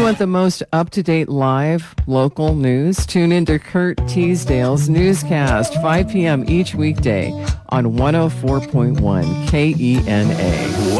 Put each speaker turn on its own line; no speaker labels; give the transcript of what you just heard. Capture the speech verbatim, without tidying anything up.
want the most up-to-date live local news? Tune into Kurt Teasdale's newscast, five p.m. each weekday on one oh four point one K E N A.